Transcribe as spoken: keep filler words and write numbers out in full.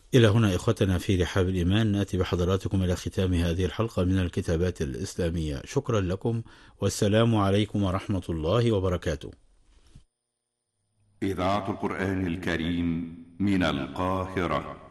إلى هنا إخوتنا في رحاب الإيمان نأتي بحضراتكم إلى ختام هذه الحلقة من الكتابات الإسلامية. شكرا لكم والسلام عليكم ورحمة الله وبركاته. إذاعة القرآن الكريم من القاهرة.